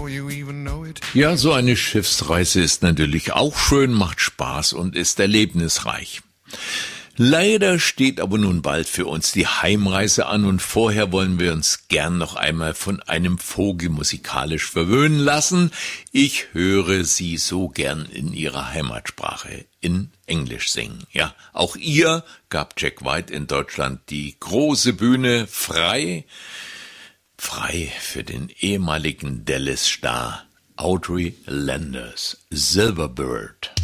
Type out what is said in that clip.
Ja, so eine Schiffsreise ist natürlich auch schön, macht Spaß und ist erlebnisreich. Leider steht aber nun bald für uns die Heimreise an und vorher wollen wir uns gern noch einmal von einem Vogel musikalisch verwöhnen lassen. Ich höre Sie so gern in Ihrer Heimatsprache in Englisch singen. Ja, auch ihr gab Jack White in Deutschland die große Bühne frei für den ehemaligen Dallas-Star Audrey Landers, Silverbird.